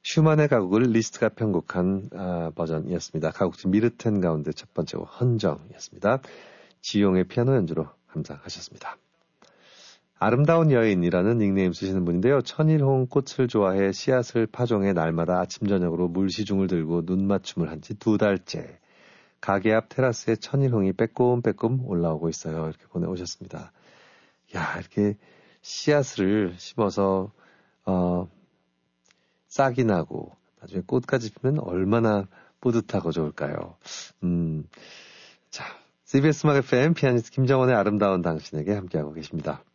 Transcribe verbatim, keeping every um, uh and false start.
슈만의 가곡을 리스트가 편곡한 아, 버전이었습니다. 가곡집 미르텐 가운데 첫 번째 곡 헌정이었습니다. 지용의 피아노 연주로 감상하셨습니다. 아름다운 여인이라는 닉네임 쓰시는 분인데요. 천일홍 꽃을 좋아해 씨앗을 파종해 날마다 아침 저녁으로 물시중을 들고 눈맞춤을 한 지 두 달째. 가게 앞 테라스에 천일홍이 빼꼼빼꼼 올라오고 있어요. 이렇게 보내오셨습니다. 야, 이렇게 씨앗을 심어서 어, 싹이 나고 나중에 꽃까지 피면 얼마나 뿌듯하고 좋을까요? 음, 자, 씨비에스 음악 에프엠 피아니스트 김정원의 아름다운 당신에게 함께하고 계십니다.